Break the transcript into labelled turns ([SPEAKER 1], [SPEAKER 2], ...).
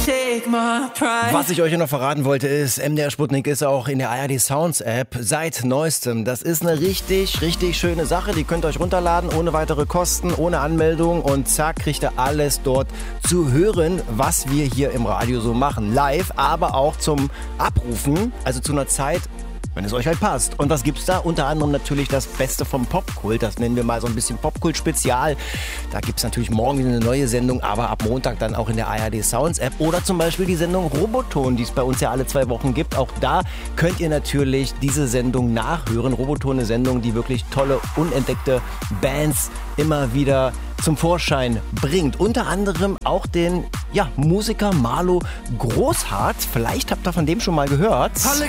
[SPEAKER 1] take my pride.
[SPEAKER 2] Was ich euch noch verraten wollte ist, MDR Sputnik ist auch in der ARD Sounds App seit neuestem. Das ist eine richtig, richtig schöne Sache. Die könnt ihr euch runterladen, ohne weitere Kosten, ohne Anmeldung. Und zack, kriegt ihr alles dort zu hören, was wir hier im Radio so machen. Live, aber auch zum Abrufen, also zu einer Zeit, wenn es euch halt passt. Und was gibt's da? Unter anderem natürlich das Beste vom Popkult. Das nennen wir mal so ein bisschen Popkult-Spezial. Da gibt's natürlich morgen wieder eine neue Sendung, aber ab Montag dann auch in der ARD Sounds App. Oder zum Beispiel die Sendung Roboton, die es bei uns ja alle 2 Wochen gibt. Auch da könnt ihr natürlich diese Sendung nachhören. Roboton, eine Sendung, die wirklich tolle, unentdeckte Bands immer wieder zum Vorschein bringt. Unter anderem auch den Musiker Marlo Großhardt. Vielleicht habt ihr von dem schon mal gehört.
[SPEAKER 1] Alle